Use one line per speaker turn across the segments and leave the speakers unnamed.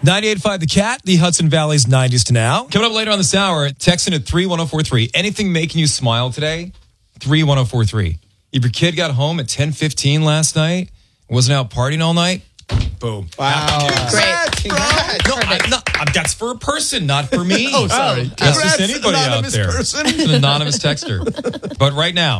98.5 The Cat, the Hudson Valley's 90s to now. Coming up later on this hour, texting at 31043. Anything making you smile today? 31043. If your kid got home at 10:15 last night, wasn't out partying all night, boom.
Wow.
Great.
Congrats.
That's for a person, not for me.
Oh, sorry.
That's just anybody out
anonymous
there.
person.
It's an anonymous texter. But right now,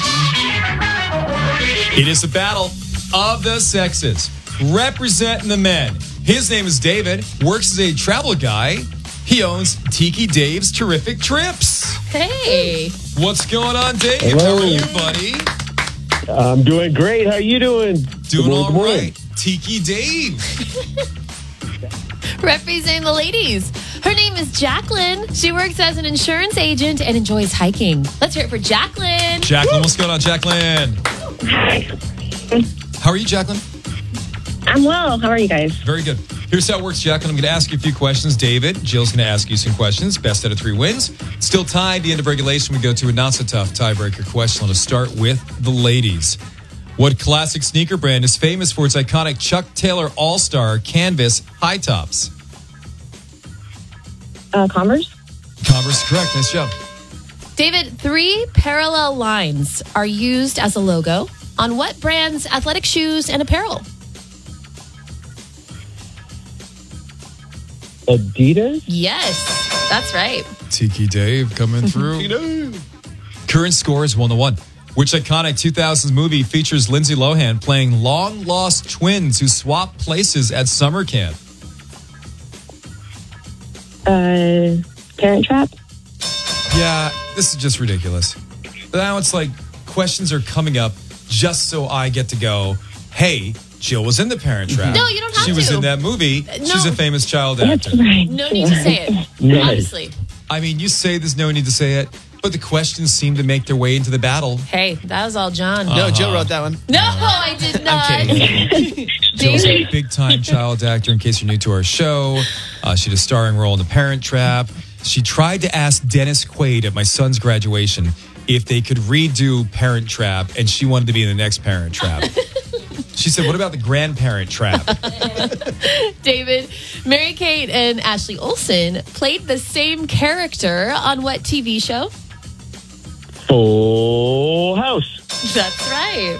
it is the battle of the sexes. Representing the men. His name is David, works as a travel guy. He owns Tiki Dave's Terrific Trips.
Hey.
What's going on, Dave?
Hello.
How are you, buddy?
I'm doing great. How you doing?
Doing all right. Tiki Dave.
Representing the ladies. Her name is Jacqueline. She works as an insurance agent and enjoys hiking. Let's hear it for Jacqueline.
Jacqueline, what's going on, Jacqueline? How are you, Jacqueline?
I'm well. How are you guys?
Very good. Here's how it works, Jacqueline. I'm going to ask you a few questions. David, Jill's going to ask you some questions. Best out of 3 wins. Still tied. The end of regulation. We go to a not-so-tough tiebreaker question. Let's start with the ladies. What classic sneaker brand is famous for its iconic Chuck Taylor All-Star canvas high tops?
Converse?
Converse, correct. Nice job.
David, 3 parallel lines are used as a logo on what brand's athletic shoes and apparel?
Adidas?
Yes, that's right.
Tiki Dave coming through. Current score is 1-1. Which iconic 2000s movie features Lindsay Lohan playing long-lost twins who swap places at summer camp?
Parent Trap?
Yeah, this is just ridiculous. Now it's like questions are coming up just so I get to go, hey, Jill was in The Parent Trap.
No, you don't have
She was
to.
in that movie.
No.
She's a famous child
That's
actor.
right.
No need to say it.
Nice.
Honestly.
I mean, you say there's no need to say it, but the questions seem to make their way into the battle.
Hey, that was all John.
No, Jill wrote that one.
No, I did not.
kidding. Jill's a big-time child actor, in case you're new to our show. She had a starring role in The Parent Trap. She tried to ask Dennis Quaid at my son's graduation if they could redo Parent Trap, and she wanted to be in the next Parent Trap. She said, what about the Grandparent Trap?
David, Mary-Kate and Ashley Olsen played the same character on what TV show?
Full House.
That's right.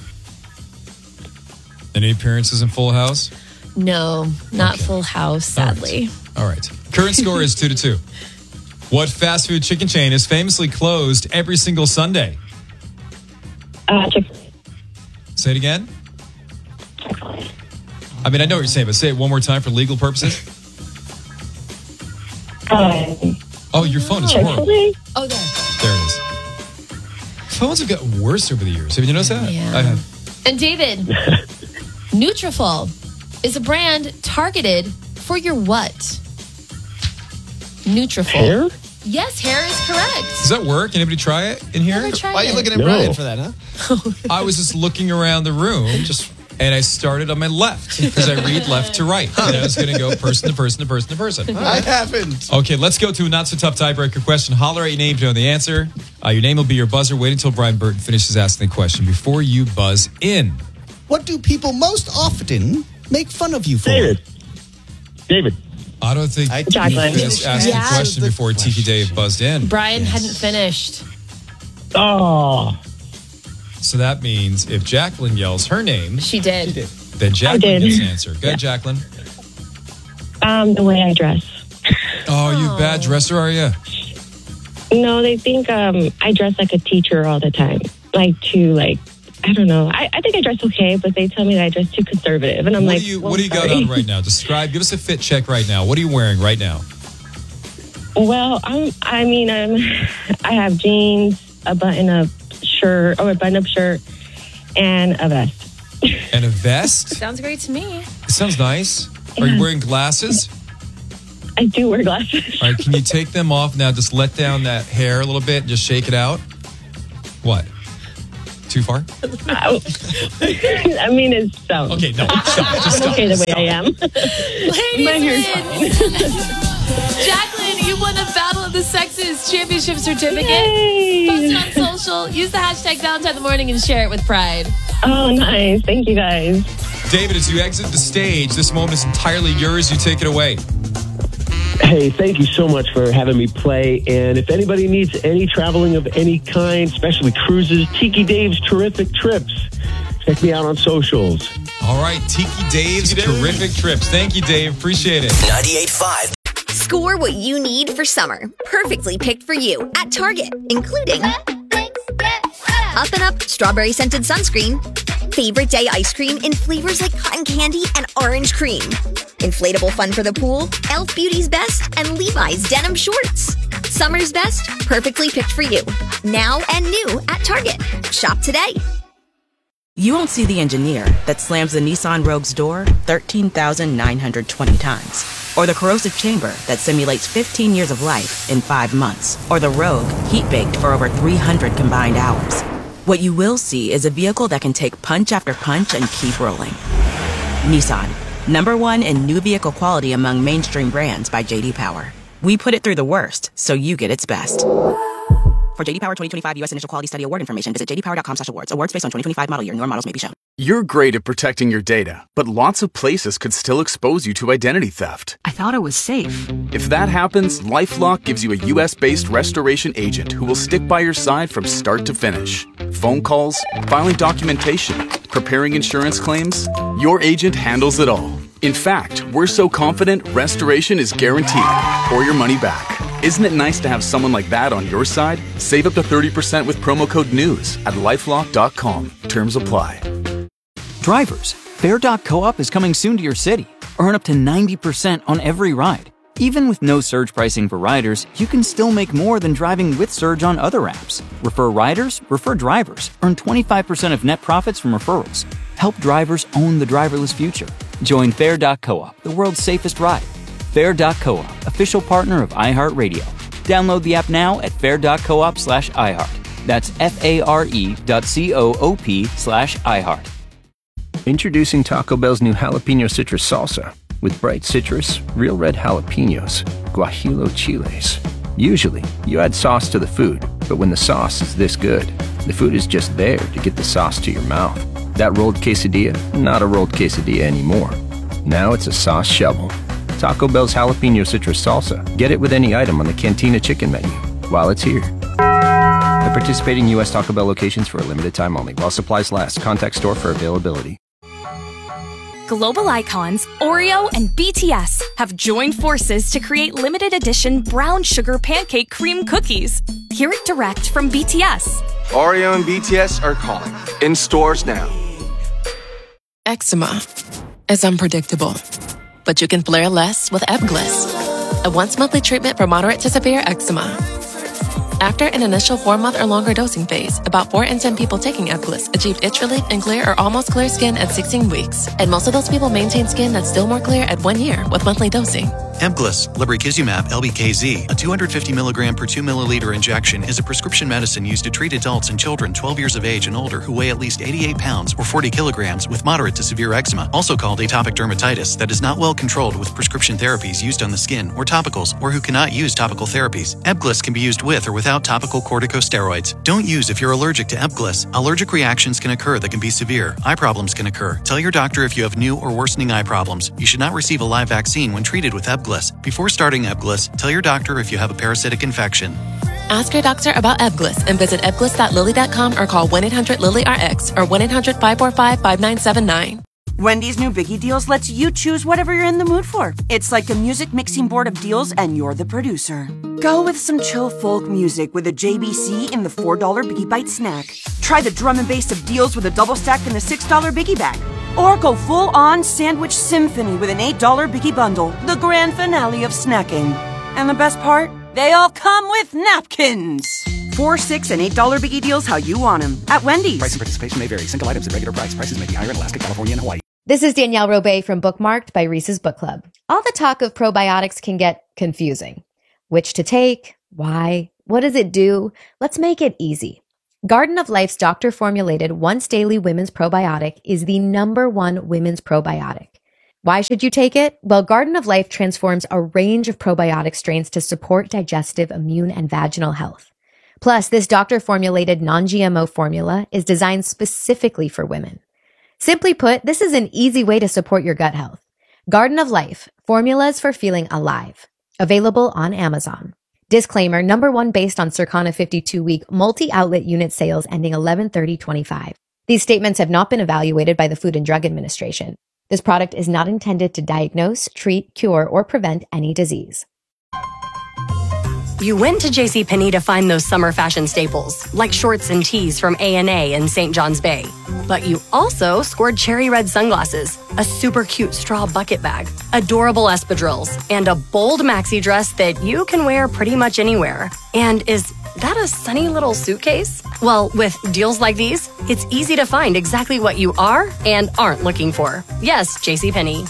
Any appearances in Full House?
No, not Full House, sadly.
All right. Current score is 2-2. What fast food chicken chain is famously closed every single Sunday? Say it again. I mean, I know what you're saying, but say it one more time for legal purposes. Oh, your phone is horrible.
Oh, there.
There it is. Phones have gotten worse over the years. Have you noticed that?
Yeah.
I have.
And David, Nutrafol is a brand targeted for your what? Nutrafol.
Hair?
Yes, hair is correct.
Does that work? Anybody try it in here?
Never tried
Why are you
it.
looking at
No.
Brian for that, huh?
I was just looking around the room, and I started on my left because I read left to right. And I was going to go person to person to person to person.
I haven't.
Okay, let's go to a not-so-tough tiebreaker question. Holler at your name if you know the answer. Your name will be your buzzer. Wait until Brian Burton finishes asking the question before you buzz in.
What do people most often make fun of you for?
David.
I don't think you
Jacqueline.
finished asking
Yeah.
the question before Tiki Dave buzzed in.
Brian hadn't finished.
Oh.
So that means if Jacqueline yells her name,
She did.
then Jacqueline
did.
gets the answer. Go ahead, Jacqueline.
The way I dress.
Oh, you a bad dresser, are you?
No, they think I dress like a teacher all the time. I don't know. I think I dress okay, but they tell me that I dress too conservative. And I'm
What
like,
do you
well,
what do you got
sorry.
on right now? Describe. Give us a fit check right now. What are you wearing right now?
Well, I have jeans, a button-up shirt, and a vest.
And a vest?
Sounds great to me.
It sounds nice. Are you wearing glasses?
I do wear glasses.
All right, can you take them off now? Just let down that hair a little bit and just shake it out. What? Too far?
I mean, it's so.
Okay, no, stop. Just
I'm
stop.
okay the way
Stop.
I am. My
Ladies
hair's
win. Jacqueline, you won the Battle of the Sexes Championship certificate.
Yay.
Post it on social. Use the hashtag Valentine in the Morning and share it with pride.
Oh, nice. Thank you, guys.
David, as you exit the stage, this moment is entirely yours. You take it away.
Hey, thank you so much for having me play. And if anybody needs any traveling of any kind, especially cruises, Tiki Dave's Terrific Trips. Check me out on socials.
All right, Tiki Dave's Terrific Trips. Thank you, Dave. Appreciate it.
98.5.
Score what you need for summer. Perfectly picked for you at Target, including Up and Up strawberry scented sunscreen, favorite day ice cream in flavors like cotton candy and orange cream, inflatable fun for the pool, Elf Beauty's Best, and Levi's denim shorts. Summer's best, perfectly picked for you. Now and new at Target. Shop today.
You won't see the engineer that slams the Nissan Rogue's door 13,920 times. Or the corrosive chamber that simulates 15 years of life in 5 months. Or the Rogue heat-baked for over 300 combined hours. What you will see is a vehicle that can take punch after punch and keep rolling. Nissan, #1 in new vehicle quality among mainstream brands by J.D. Power. We put it through the worst, so you get its best. For J.D. Power 2025 U.S. Initial Quality Study Award information, visit jdpower.com/awards. Awards based on 2025 model year. Newer models may be shown.
You're great at protecting your data, but lots of places could still expose you to identity theft.
I thought it was safe.
If that happens, LifeLock gives you a U.S.-based restoration agent who will stick by your side from start to finish. Phone calls, filing documentation, preparing insurance claims. Your agent handles it all. In fact, we're so confident restoration is guaranteed or your money back. Isn't it nice to have someone like that on your side? Save up to 30% with promo code NEWS at LifeLock.com. Terms apply.
Drivers, Fare.coop is coming soon to your city. Earn up to 90% on every ride. Even with no surge pricing for riders, you can still make more than driving with surge on other apps. Refer riders, refer drivers. Earn 25% of net profits from referrals. Help drivers own the driverless future. Join Fare.coop, the world's safest ride. Fare.coop, official partner of iHeartRadio. Download the app now at fare.coop/iHeart. That's FARE.coop/iHeart.
Introducing Taco Bell's new jalapeno citrus salsa. With bright citrus, real red jalapenos, guajillo chiles. Usually, you add sauce to the food, but when the sauce is this good, the food is just there to get the sauce to your mouth. That rolled quesadilla, not a rolled quesadilla anymore. Now it's a sauce shovel. Taco Bell's jalapeno citrus salsa. Get it with any item on the Cantina chicken menu while it's here. At participating U.S. Taco Bell locations for a limited time only. While supplies last. Contact store for availability.
Global icons Oreo and BTS have joined forces to create limited edition brown sugar pancake cream cookies. Hear it direct from BTS.
Oreo and BTS are calling. In stores now.
Eczema is unpredictable, but you can flare less with Ebglyss, a once-monthly treatment for moderate to severe eczema. After an initial 4-month or longer dosing phase, about 4 in 10 people taking Ebglyss achieved itch relief and clear or almost clear skin at 16 weeks. And most of those people maintain skin that's still more clear at 1 year with monthly dosing.
Ebglyss, lebrikizumab LBKZ, a 250 milligram per 2 milliliter injection, is a prescription medicine used to treat adults and children 12 years of age and older who weigh at least 88 pounds or 40 kilograms with moderate to severe eczema, also called atopic dermatitis, that is not well controlled with prescription therapies used on the skin or topicals, or who cannot use topical therapies. Ebglyss can be used with or without topical corticosteroids. Don't use if you're allergic to Ebglyss. Allergic reactions can occur that can be severe. Eye problems can occur. Tell your doctor if you have new or worsening eye problems. You should not receive a live vaccine when treated with Ebglyss. Before starting Ebglyss, tell your doctor if you have a parasitic infection.
Ask your doctor about Ebglyss and visit ebglyss.lilly.com or call 1-800-LILY-RX or 1-800-545-5979.
Wendy's new Biggie Deals lets you choose whatever you're in the mood for. It's like a music mixing board of deals and you're the producer. Go with some chill folk music with a JBC in the $4 Biggie Bite snack. Try the drum and bass of deals with a double stack in the $6 Biggie Bag. Or go full-on sandwich symphony with an $8 Biggie Bundle, the grand finale of snacking. And the best part? They all come with napkins. $4, $6, and $8 Biggie Deals how you want them at Wendy's.
Price and participation may vary. Single items at regular price. Prices may be higher in Alaska, California, and Hawaii.
This is Danielle Robay from Bookmarked by Reese's Book Club. All the talk of probiotics can get confusing. Which to take? Why? What does it do? Let's make it easy. Garden of Life's doctor-formulated once-daily women's probiotic is the #1 women's probiotic. Why should you take it? Well, Garden of Life transforms a range of probiotic strains to support digestive, immune, and vaginal health. Plus, this doctor-formulated non-GMO formula is designed specifically for women. Simply put, this is an easy way to support your gut health. Garden of Life, formulas for feeling alive. Available on Amazon. Disclaimer, number one based on Circana 52-week multi-outlet unit sales ending 11/30/25. These statements have not been evaluated by the Food and Drug Administration. This product is not intended to diagnose, treat, cure, or prevent any disease.
You went to JCPenney to find those summer fashion staples, like shorts and tees from A&A and St. John's Bay. But you also scored cherry red sunglasses, a super cute straw bucket bag, adorable espadrilles, and a bold maxi dress that you can wear pretty much anywhere. And is that a sunny little suitcase? Well, with deals like these, it's easy to find exactly what you are and aren't looking for. Yes, JCPenney.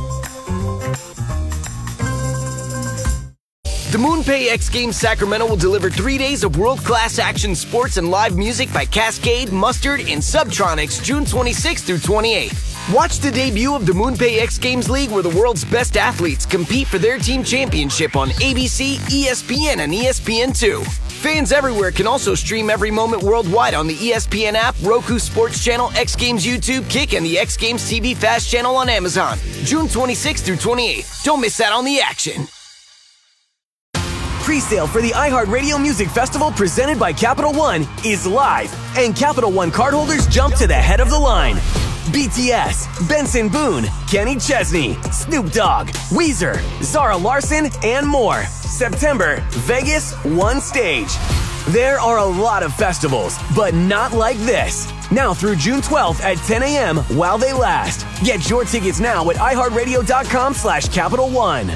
The MoonPay X Games Sacramento will deliver 3 days of world-class action sports and live music by Cascade, Mustard, and Subtronics June 26th through 28th. Watch the debut of the MoonPay X Games League where the world's best athletes compete for their team championship on ABC, ESPN, and ESPN2. Fans everywhere can also stream every moment worldwide on the ESPN app, Roku Sports Channel, X Games YouTube, Kick, and the X Games TV Fast channel on Amazon. June 26th through 28th. Don't miss out on the action.
Pre-sale for the iHeartRadio Music Festival presented by Capital One is live, and Capital One cardholders jump to the head of the line. BTS, Benson Boone, Kenny Chesney, Snoop Dogg, Weezer, Zara Larsson, and more. September, Vegas, one stage. There are a lot of festivals, but not like this. Now through June 12th at 10 a.m. while they last. Get your tickets now at iHeartRadio.com/Capital One.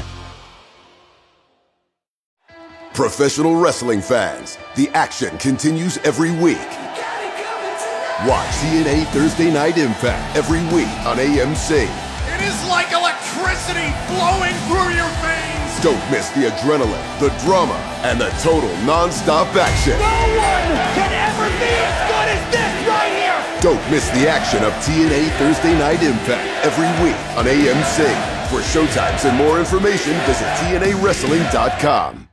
Professional wrestling fans, the action continues every week. Watch TNA Thursday Night Impact every week on AMC.
It is like electricity flowing through your veins.
Don't miss the adrenaline, the drama, and the total non-stop action.
No one can ever be as good as this right here.
Don't miss the action of TNA Thursday Night Impact every week on AMC. For showtimes and more information, visit TNAWrestling.com.